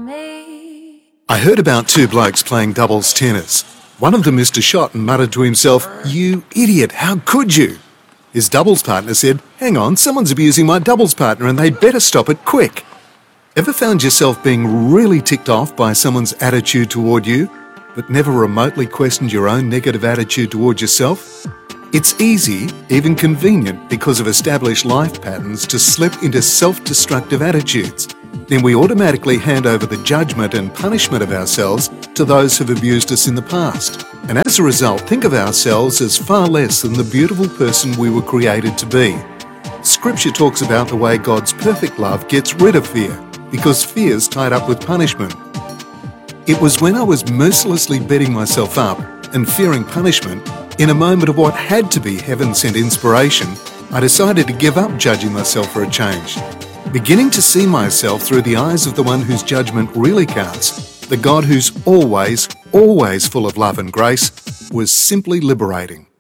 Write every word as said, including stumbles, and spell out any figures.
me. I heard about two blokes playing doubles tennis. One of them missed a shot and muttered to himself, "You idiot, how could you?" His doubles partner said, "Hang on, someone's abusing my doubles partner and they'd better stop it quick." Ever found yourself being really ticked off by someone's attitude toward you, but never remotely questioned your own negative attitude toward yourself? It's easy, even convenient, because of established life patterns to slip into self-destructive attitudes. Then we automatically hand over the judgment and punishment of ourselves to those who've abused us in the past. And as a result, think of ourselves as far less than the beautiful person we were created to be. Scripture talks about the way God's perfect love gets rid of fear, because fear's tied up with punishment. It was when I was mercilessly beating myself up and fearing punishment, in a moment of what had to be heaven-sent inspiration, I decided to give up judging myself for a change. Beginning to see myself through the eyes of the one whose judgment really counts, the God who's always, always full of love and grace, was simply liberating.